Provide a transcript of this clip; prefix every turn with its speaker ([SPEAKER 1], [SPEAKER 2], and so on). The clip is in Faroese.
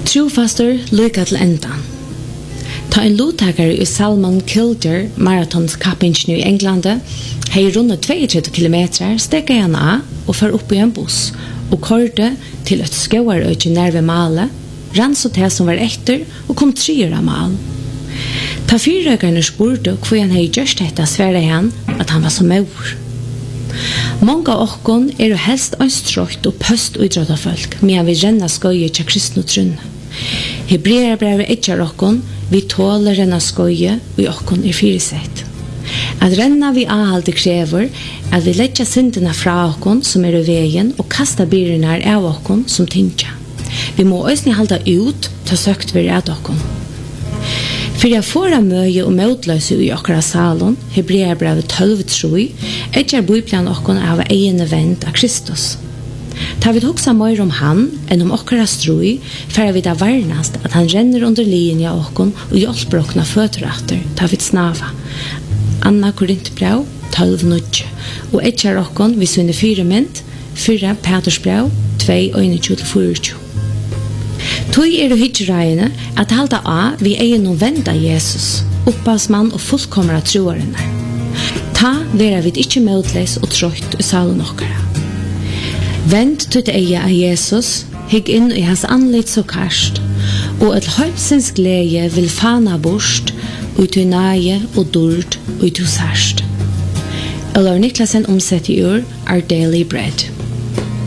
[SPEAKER 1] Trofastor lycka til endan. Ta en lottakare i Salmon Kilder maratonskappingen i Englande hei rundt 32 kilometer stekka han av og far opp i en buss og kørte til et skauarøyke nærve malet, rann så til som var etter og kom 3 av mal. Ta fyrrøkerne spurte hvor han hei gjørst dette svære han at han var så maur. Många av okkon jo helst anstrøkt og pøst-uidrottarfolk medan vi renna skøye til kristne trunne. Hebreerbrevet etjar okkon vi tåler renna skøye og okkon fyrisett. At renna vi avhalde krever at vi letja syndena fra okkon som i veien og kasta byrene av okkon som tyngja. Vi må òsni halda ut ta søkt vi av okkon. For jeg får av møye og møtløse i okkara salon, Hebreerbrevet 12:3, etjar bøyplan okkon av egene vend av Kristus. Ta vi hoksa mer om han enn om okkara strui, for vi da varnast at han renner under linja okkon og hjelper okkona føteratter, ta vi snava. Anna Korintbrev 12:9, og etjar okkon vi sunne 4 mynd, 4 Petersbrev 2:21-24. Tøy hitjereiene at halda av vi noen venda Jesus, opphavsmann og fullkomra troarene. Ta vera vi ikkje møtleis og trøyt i salen okkara. Vend til eie av Jesus, hygg inn i hans anlitt så karst, og et høypsins glede vil fana bort, ut i nage og dord, ut i særst. Eller Niklasen omsett i Our Daily Bread.